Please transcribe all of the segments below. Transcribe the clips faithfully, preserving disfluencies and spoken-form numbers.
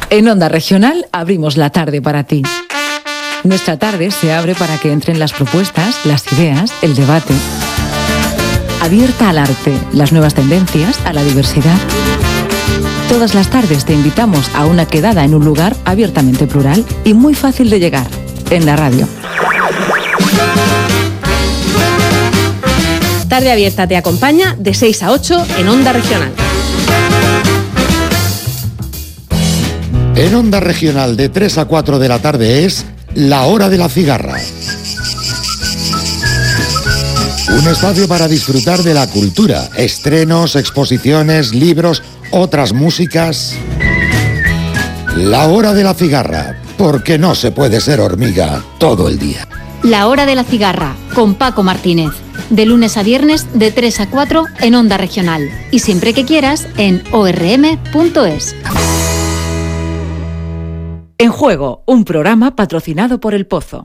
En Onda Regional abrimos la tarde para ti. Nuestra tarde se abre para que entren las propuestas, las ideas, el debate. Abierta al arte, las nuevas tendencias, a la diversidad. Todas las tardes te invitamos a una quedada en un lugar abiertamente plural y muy fácil de llegar, en la radio. Tarde Abierta te acompaña de seis a ocho en Onda Regional. En Onda Regional de tres a cuatro de la tarde es La Hora de la Cigarra. Un espacio para disfrutar de la cultura, estrenos, exposiciones, libros, otras músicas. La Hora de la Cigarra, porque no se puede ser hormiga todo el día. La Hora de la Cigarra, con Paco Martínez. De lunes a viernes, de tres a cuatro en Onda Regional. Y siempre que quieras, en o erre eme punto es. En Juego, un programa patrocinado por El Pozo.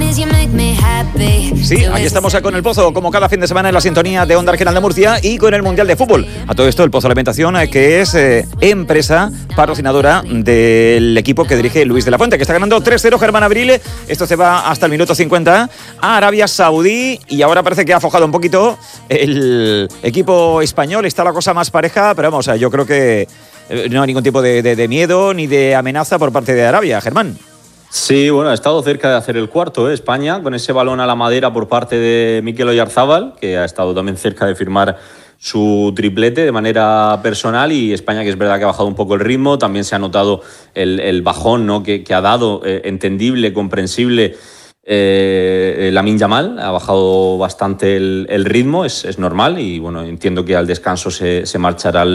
Sí, aquí estamos con El Pozo, como cada fin de semana en la sintonía de Onda Regional de Murcia y con el Mundial de Fútbol. A todo esto, El Pozo Alimentación, que es eh, empresa patrocinadora del equipo que dirige Luis de la Fuente, que está ganando tres cero Germán Abril. Esto se va hasta el minuto cincuenta a Arabia Saudí y ahora parece que ha aflojado un poquito el equipo español. Está la cosa más pareja, pero vamos, yo creo que no hay ningún tipo de, de, de miedo ni de amenaza por parte de Arabia. Germán. Sí, bueno, ha estado cerca de hacer el cuarto, ¿eh? España, con ese balón a la madera por parte de Mikel Oyarzábal, que ha estado también cerca de firmar su triplete de manera personal, y España, que es verdad que ha bajado un poco el ritmo. También se ha notado el, el bajón, ¿no?, que, que ha dado, eh, entendible, comprensible, eh, Lamine Yamal. Ha bajado bastante el, el ritmo, es, es normal, y bueno, entiendo que al descanso se, se marchará el